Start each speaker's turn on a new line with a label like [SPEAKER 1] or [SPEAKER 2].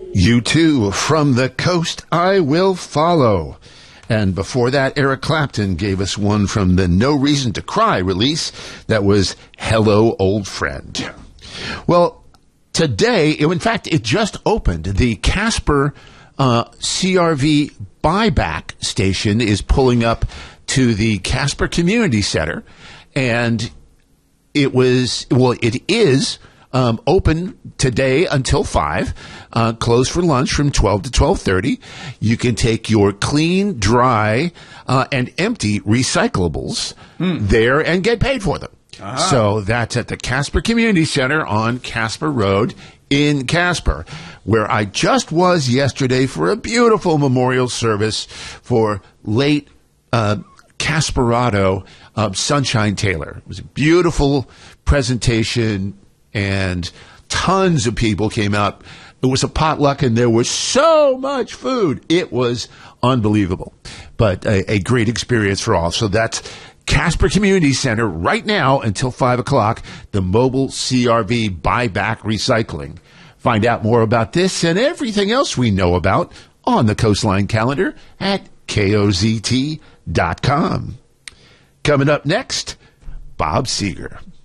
[SPEAKER 1] You too, from the coast I will follow. And before that, Eric Clapton gave us one from the No Reason to Cry release that was Hello, Old Friend. Well, today, in fact, it just opened. The Casper CRV buyback station is pulling up to the Casper Community Center, and it is open today until 5, closed for lunch from 12 to 12:30. You can take your clean, dry, and empty recyclables there and get paid for them. So that's at the Casper Community Center on Casper Road in Casper, where I just was yesterday for a beautiful memorial service for late Casperado Sunshine Taylor. It was a beautiful presentation, and tons of people came out. It was a potluck, and there was so much food. It was unbelievable, but a great experience for all. So that's Casper Community Center right now until 5 o'clock, the mobile CRV buyback recycling. Find out more about this and everything else we know about on the Coastline calendar at KOZT.com. Coming up next, Bob Seger.